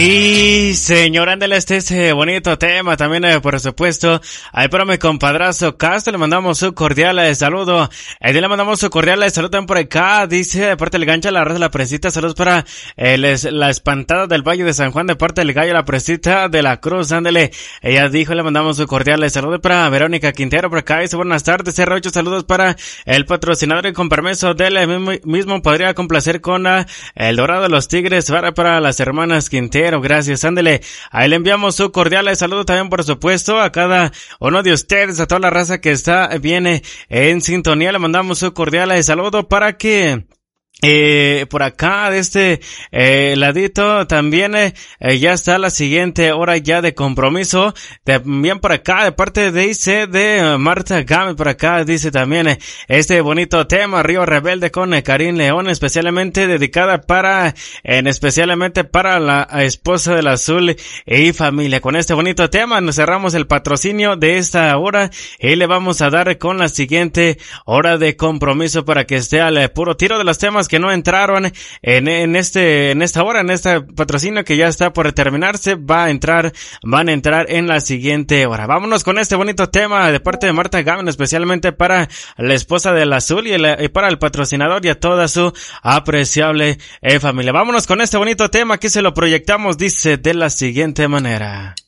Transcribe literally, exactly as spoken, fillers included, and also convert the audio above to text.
Y señor, ándale, este ese bonito tema también, eh, por supuesto. Ahí para mi compadrazo Castro le mandamos su cordial eh, saludo. Ahí le mandamos su cordial eh, saludo también por acá. Dice, de parte del gancho, la raza de la presita. Saludos para eh, les, la espantada del Valle de San Juan, de parte del gallo, la presita de la Cruz. Ándale, ella dijo, le mandamos su cordial eh, saludo para Verónica Quintero por acá. Dice, buenas tardes, R ocho, saludos para el patrocinador y con permiso de él mismo, mismo podría complacer con uh, el Dorado de los Tigres para, para las hermanas Quintero. Gracias, ándele. Ahí le enviamos su cordial saludo también, por supuesto, a cada uno de ustedes, a toda la raza que está, viene en sintonía. Le mandamos su cordial saludo para que Eh, por acá, de este, eh, ladito, también, eh, eh, ya está la siguiente hora ya de compromiso. También por acá, de parte de I C, de Marta Gámez, por acá, dice también, eh, este bonito tema, Río Rebelde, con eh, Karim León, especialmente dedicada para, en especialmente para la esposa del Azul y familia. Con este bonito tema, nos cerramos el patrocinio de esta hora y le vamos a dar con la siguiente hora de compromiso para que esté al puro tiro de los temas que no entraron en, en este, en esta hora, en este patrocinio que ya está por terminarse. Va a entrar, van a entrar en la siguiente hora. Vámonos con este bonito tema de parte de Marta Gámez, especialmente para la esposa del Azul y, el, y para el patrocinador y a toda su apreciable eh, familia. Vámonos con este bonito tema que se lo proyectamos, dice de la siguiente manera.